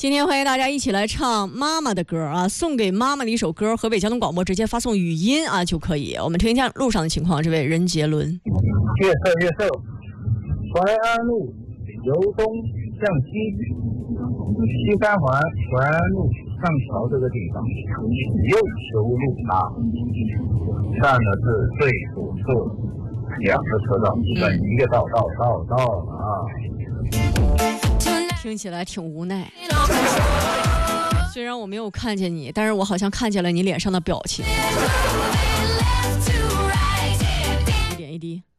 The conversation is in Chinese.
今天欢迎大家一起来唱妈妈的歌啊，送给妈妈的一首歌，河北交通广播直接发送语音啊就可以。我们听一下路上的情况，这位任杰伦。 月色，淮安路由东向西三环淮安路上桥这个地方右修路啊，站的是最左侧2个车道，等一个道了啊。 听起来挺無奈，虽然我没有看见你，但是我好像看见了你脸上的表情。一点一滴。